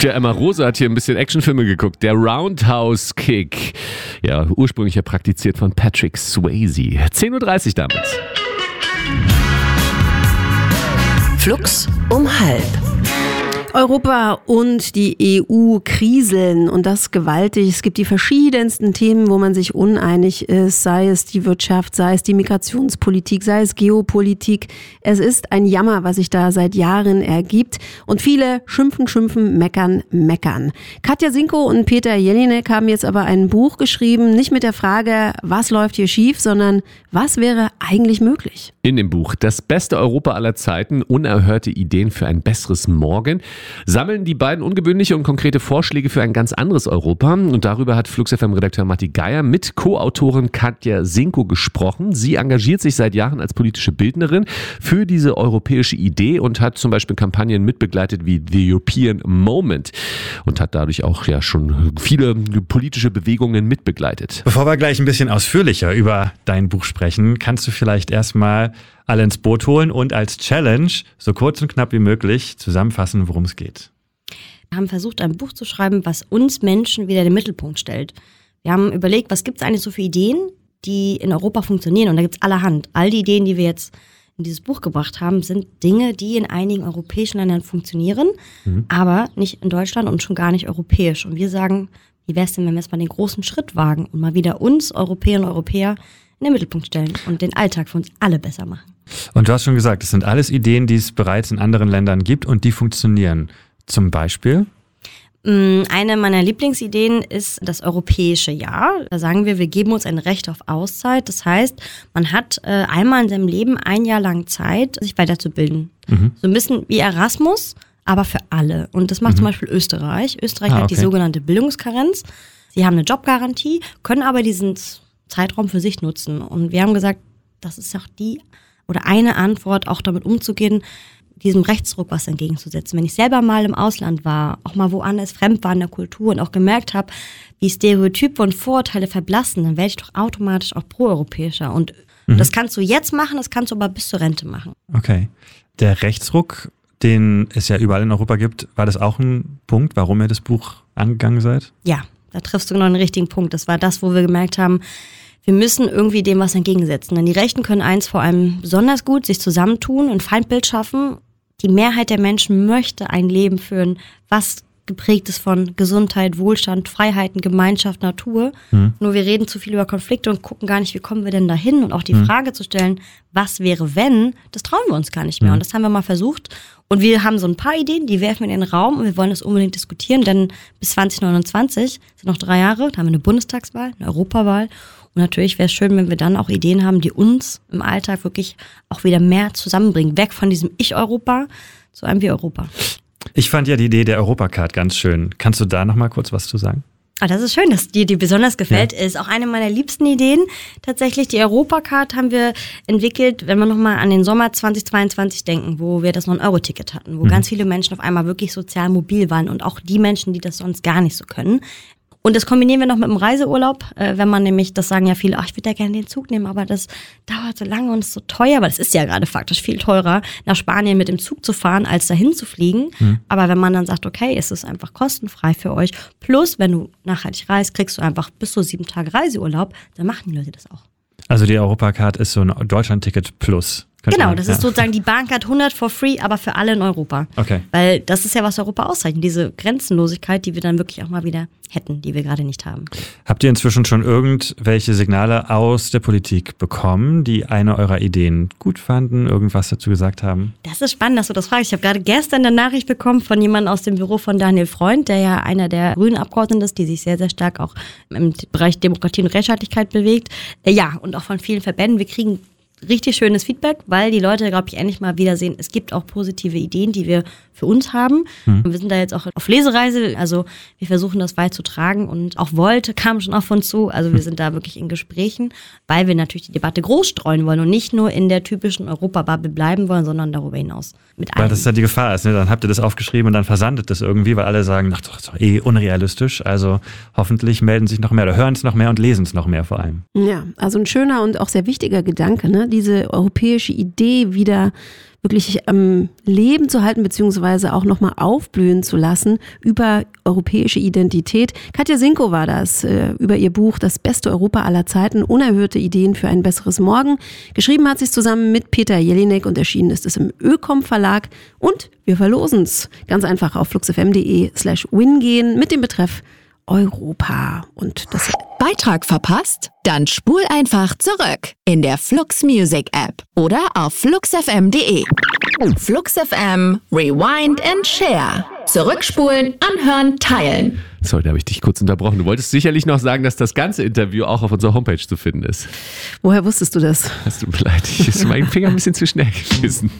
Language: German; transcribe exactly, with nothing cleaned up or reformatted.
Tja, Emma Rose hat hier ein bisschen Actionfilme geguckt. Der Roundhouse Kick. Ja, ursprünglich ja praktiziert von Patrick Swayze. zehn Uhr dreißig damit. Flux um halb. Europa und die E U kriseln und das gewaltig. Es gibt die verschiedensten Themen, wo man sich uneinig ist, sei es die Wirtschaft, sei es die Migrationspolitik, sei es Geopolitik. Es ist ein Jammer, was sich da seit Jahren ergibt und viele schimpfen, schimpfen, meckern, meckern. Katja Sinko und Peter Jelinek haben jetzt aber ein Buch geschrieben, nicht mit der Frage, was läuft hier schief, sondern was wäre eigentlich möglich? In dem Buch Das beste Europa aller Zeiten, unerhörte Ideen für ein besseres Morgen, sammeln die beiden ungewöhnliche und konkrete Vorschläge für ein ganz anderes Europa. Und darüber hat Flux F M-Redakteur Matti Geier mit Co-Autorin Katja Sinko gesprochen. Sie engagiert sich seit Jahren als politische Bildnerin für diese europäische Idee und hat zum Beispiel Kampagnen mitbegleitet wie The European Moment und hat dadurch auch ja schon viele politische Bewegungen mitbegleitet. Bevor wir gleich ein bisschen ausführlicher über dein Buch sprechen, kannst du vielleicht erstmal alle ins Boot holen und als Challenge so kurz und knapp wie möglich zusammenfassen, worum es geht. Wir haben versucht, ein Buch zu schreiben, was uns Menschen wieder in den Mittelpunkt stellt. Wir haben überlegt, was gibt es eigentlich so für Ideen, die in Europa funktionieren, und da gibt es allerhand. All die Ideen, die wir jetzt in dieses Buch gebracht haben, sind Dinge, die in einigen europäischen Ländern funktionieren, mhm. aber nicht in Deutschland und schon gar nicht europäisch. Und wir sagen, wie wäre es denn, wenn wir jetzt mal den großen Schritt wagen und mal wieder uns, Europäerinnen und Europäer, in den Mittelpunkt stellen und den Alltag für uns alle besser machen. Und du hast schon gesagt, es sind alles Ideen, die es bereits in anderen Ländern gibt und die funktionieren. Zum Beispiel? Eine meiner Lieblingsideen ist das europäische Jahr. Da sagen wir, wir geben uns ein Recht auf Auszeit. Das heißt, man hat äh, einmal in seinem Leben ein Jahr lang Zeit, sich weiterzubilden. Mhm. So ein bisschen wie Erasmus, aber für alle. Und das macht mhm. zum Beispiel Österreich. Österreich ah, hat okay. die sogenannte Bildungskarenz. Sie haben eine Jobgarantie, können aber diesen Zeitraum für sich nutzen. Und wir haben gesagt, das ist auch die oder eine Antwort, auch damit umzugehen, diesem Rechtsruck was entgegenzusetzen. Wenn ich selber mal im Ausland war, auch mal woanders fremd war in der Kultur und auch gemerkt habe, wie Stereotype und Vorurteile verblassen, dann werde ich doch automatisch auch proeuropäischer. Und mhm. das kannst du jetzt machen, das kannst du aber bis zur Rente machen. Okay. Der Rechtsruck, den es ja überall in Europa gibt, war das auch ein Punkt, warum ihr das Buch angegangen seid? Ja, da triffst du genau den richtigen Punkt. Das war das, wo wir gemerkt haben, wir müssen irgendwie dem was entgegensetzen. Denn die Rechten können eins vor allem besonders gut, sich zusammentun, ein Feindbild schaffen. Die Mehrheit der Menschen möchte ein Leben führen, was geprägt ist von Gesundheit, Wohlstand, Freiheiten, Gemeinschaft, Natur. Mhm. Nur wir reden zu viel über Konflikte und gucken gar nicht, wie kommen wir denn dahin? Und auch die mhm. Frage zu stellen, was wäre wenn, das trauen wir uns gar nicht mehr. Mhm. Und das haben wir mal versucht. Und wir haben so ein paar Ideen, die werfen wir in den Raum und wir wollen das unbedingt diskutieren, denn bis zwanzig neunundzwanzig sind noch drei Jahre, da haben wir eine Bundestagswahl, eine Europawahl. Und natürlich wäre es schön, wenn wir dann auch Ideen haben, die uns im Alltag wirklich auch wieder mehr zusammenbringen. Weg von diesem Ich-Europa zu einem Wir-Europa. Ich fand ja die Idee der Europacard ganz schön. Kannst du da noch mal kurz was zu sagen? Ah, das ist schön, dass dir die besonders gefällt. Ja. Ist auch eine meiner liebsten Ideen. Tatsächlich, die Europacard haben wir entwickelt, wenn wir nochmal an den Sommer zweitausendzweiundzwanzig denken, wo wir das neun Euro Ticket hatten, wo mhm. ganz viele Menschen auf einmal wirklich sozial mobil waren und auch die Menschen, die das sonst gar nicht so können. Und das kombinieren wir noch mit dem Reiseurlaub, äh, wenn man nämlich, das sagen ja viele, ach, ich würde ja gerne den Zug nehmen, aber das dauert so lange und ist so teuer, aber das ist ja gerade faktisch viel teurer, nach Spanien mit dem Zug zu fahren, als dahin zu fliegen. Mhm. Aber wenn man dann sagt, okay, es ist einfach kostenfrei für euch, plus wenn du nachhaltig reist, kriegst du einfach bis zu sieben Tage Reiseurlaub, dann machen die Leute das auch. Also die Europacard ist so ein Deutschland-Ticket plus. Genau, das ja. ist sozusagen die Bahncard hundert for free, aber für alle in Europa. Okay. Weil das ist ja, was Europa auszeichnet, diese Grenzenlosigkeit, die wir dann wirklich auch mal wieder hätten, die wir gerade nicht haben. Habt ihr inzwischen schon irgendwelche Signale aus der Politik bekommen, die eine eurer Ideen gut fanden, irgendwas dazu gesagt haben? Das ist spannend, dass du das fragst. Ich habe gerade gestern eine Nachricht bekommen von jemandem aus dem Büro von Daniel Freund, der ja einer der grünen Abgeordneten ist, die sich sehr, sehr stark auch im Bereich Demokratie und Rechtsstaatlichkeit bewegt. Ja, und auch von vielen Verbänden. Wir kriegen richtig schönes Feedback, weil die Leute, glaube ich, endlich mal wieder sehen, es gibt auch positive Ideen, die wir für uns haben. Mhm. Und wir sind da jetzt auch auf Lesereise, also wir versuchen das weit zu tragen und auch Volt kam schon auf uns zu, also wir sind da wirklich in Gesprächen, weil wir natürlich die Debatte groß streuen wollen und nicht nur in der typischen Europabubble bleiben wollen, sondern darüber hinaus mit allen. Weil das ja die Gefahr ist, ne? Dann habt ihr das aufgeschrieben und dann versandet das irgendwie, weil alle sagen, ach, das ist doch eh unrealistisch, also hoffentlich melden sich noch mehr oder hören es noch mehr und lesen es noch mehr vor allem. Ja, also ein schöner und auch sehr wichtiger Gedanke, ne? ne, diese europäische Idee wieder wirklich am Leben zu halten, beziehungsweise auch nochmal aufblühen zu lassen über europäische Identität. Katja Sinko war das, äh, über ihr Buch Das beste Europa aller Zeiten, unerhörte Ideen für ein besseres Morgen. Geschrieben hat sie es zusammen mit Peter Jelinek und erschienen ist es im Ökom Verlag. Und wir verlosen es ganz einfach auf fluxfm.de slash win gehen mit dem Betreff Europa. Und das Beitrag verpasst? Dann spul einfach zurück in der Flux Music App oder auf fluxfm punkt de. Flux F M, Rewind and Share. Zurückspulen, anhören, teilen. Sorry, da habe ich dich kurz unterbrochen. Du wolltest sicherlich noch sagen, dass das ganze Interview auch auf unserer Homepage zu finden ist. Woher wusstest du das? Es tut mir leid, ich ist mein Finger ein bisschen zu schnell gewesen.